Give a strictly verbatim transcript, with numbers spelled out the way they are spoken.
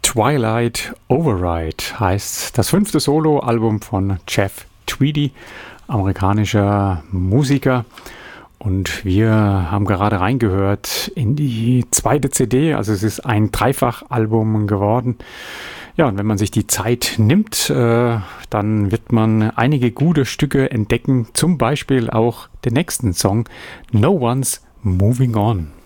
Twilight Override heißt das fünfte Soloalbum von Jeff Tweedy, amerikanischer Musiker. Und wir haben gerade reingehört in die zweite C D, also es ist ein Dreifachalbum geworden. Ja, und wenn man sich die Zeit nimmt, äh, dann wird man einige gute Stücke entdecken, zum Beispiel auch den nächsten Song, No One's Moving On.